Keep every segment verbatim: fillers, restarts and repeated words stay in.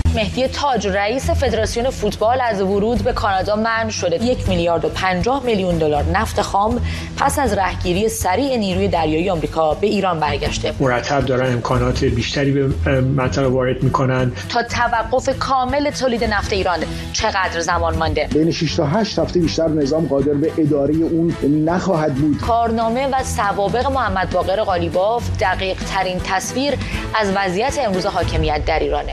مهدی تاج رئیس فدراسیون فوتبال از ورود به کانادا منع شده. یک میلیارد و پنجاه میلیون دلار نفت خام پس از رهگیری سریع نیروی دریایی آمریکا به ایران برگشته. مرتب دارن امکانات بیشتری به منطقه وارد میکنن. تا توقف کامل تولید نفت ایران چقدر زمان مانده؟ بین شش تا هشت هفته بیشتر نظام قادر به اداره اون نخواهد بود. کارنامه و سوابق محمد باقر قالیباف دقیق ترین تصویر از وضعیت امروز حاکمیت در ایرانه.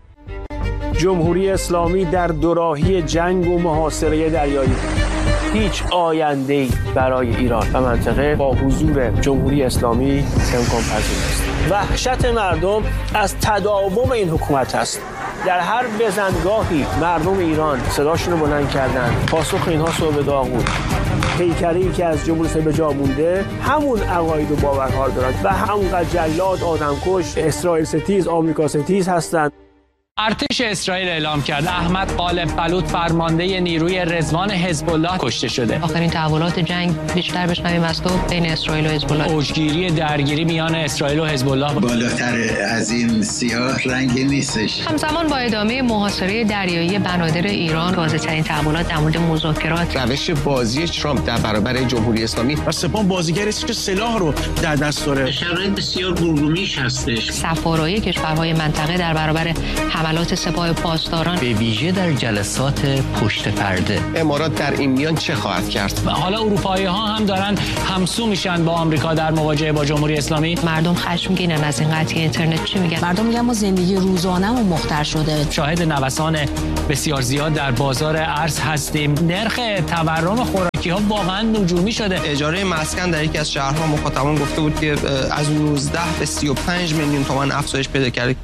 جمهوری اسلامی در دوراهی جنگ و محاصره دریایی. هیچ آینده‌ای برای ایران و منطقه با حضور جمهوری اسلامی امکان پذیر است. وحشت مردم از تداوم این حکومت است. در هر بزنگاهی مردم ایران صداشون رو بلند کردن. پاسخ اینها صبح داغون. پیکری که از جمهوری اسلامی به جا مونده همون عقاید و باورها دارند و همونقدر جلاد، آدمکش، اسرائیل ستیز، آمریکا ستیز هستند. ارتش اسرائیل اعلام کرد احمد قالب بلوط فرمانده نیروی رضوان حزب الله کشته شده. آخرین تحولات جنگ بیشتر بشنویم از تو بین اسرائیل و حزب الله. اوجگیری درگیری میان اسرائیل و حزب الله بالاتر از این سیاه رنگی نیستش. همزمان با ادامه محاصره دریایی بنادر ایران، تازه‌ترین تحولات در مورد مذاکرات، روش بازی ترامپ در برابر جمهوری اسلامی و سپاه بازیگری است که سلاح رو در دست داره. شرایط بسیار گرگومیش هستش. سفارای کشورهای منطقه در برابر حملات سپاه پاسداران، به ویژه در جلسات پشت پرده. امارات در این میان چه خواهد کرد؟ و حالا اروپایی ها هم دارن همسو میشن با آمریکا در مواجهه با جمهوری اسلامی. مردم خشمگینن از این قضیه اینترنت. چی میگن؟ مردم میگن ما زندگی روزانه‌مون مختل شده. شاهد نوسان بسیار زیاد در بازار ارز هستیم. نرخ تورم خوراکی ها واقعا نجومی شده. اجاره مسکن در یکی از شهرها مخاطبان گفته بود که از نوزده به سی و پنج میلیون تومان افزایش پیدا کرده.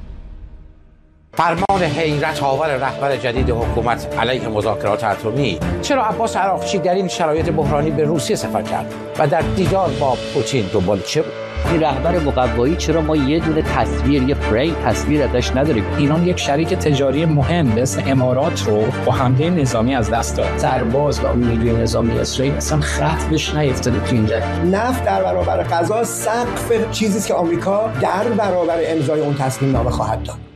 فرمان حیرت آور رهبر جدید حکومت علیه مذاکرات اتمی. چرا عباس عراقچی در این شرایط بحرانی به روسیه سفر کرد و در دیدار با پوتین دنبال چه بود؟ این رهبر مقوایی چرا ما یه دونه تصویر، یه فریم تصویر ازش نداریم؟ ایران یک شریک تجاری مهم به اسم امارات رو با حمله نظامی از دست داد. سرباز و نیروی نظامی اسرائیل اصلا خط بهش نیفتاده تو این جنگ. نفت در برابر غذا سقف چیزی است که آمریکا در برابر امضای اون تصمیم نامه خواهد داد.